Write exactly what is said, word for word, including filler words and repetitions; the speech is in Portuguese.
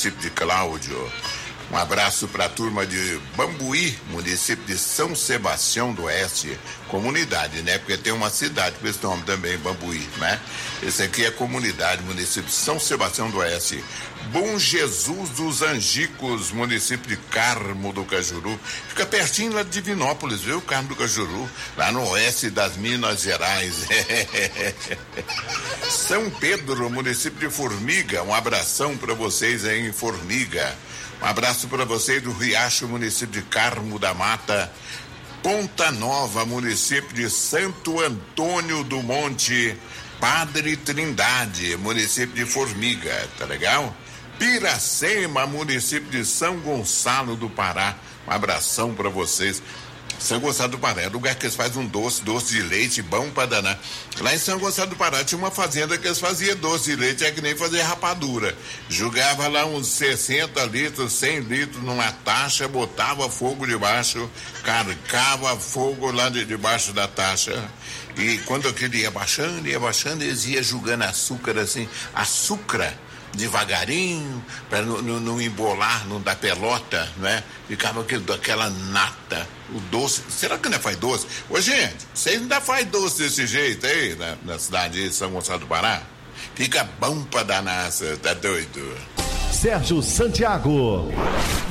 município de Cláudio. Um abraço para a turma de Bambuí, município de São Sebastião do Oeste, comunidade, né? Porque tem uma cidade com esse nome também, Bambuí, né? Esse aqui é comunidade, município de São Sebastião do Oeste. Bom Jesus dos Angicos, município de Carmo do Cajuru. Fica pertinho lá de Divinópolis, viu? Carmo do Cajuru, lá no oeste das Minas Gerais. São Pedro, município de Formiga. Um abração para vocês aí em Formiga. Um abraço para vocês do Riacho, município de Carmo da Mata. Ponta Nova, município de Santo Antônio do Monte. Padre Trindade, município de Formiga, tá legal? Piracema, município de São Gonçalo do Pará. Um abração para vocês. São Gonçalo do Pará é lugar que eles fazem um doce, doce de leite bom pra danar. Lá em São Gonçalo do Pará tinha uma fazenda que eles faziam doce de leite, é que nem fazer rapadura. Jogava lá uns sessenta litros, cem litros numa taxa, botava fogo debaixo, carcava fogo lá de debaixo da taxa. E quando aquele ia baixando, ia baixando, eles iam jogando açúcar assim, açúcar. Devagarinho, para não, não, não embolar, não dar pelota, né? Ficava aquele, aquela nata, o doce. Será que ainda faz doce? Ô, gente, vocês ainda faz doce desse jeito aí, na, na cidade de São Gonçalo do Pará? Fica bom pra danar, tá doido? Sérgio Santiago.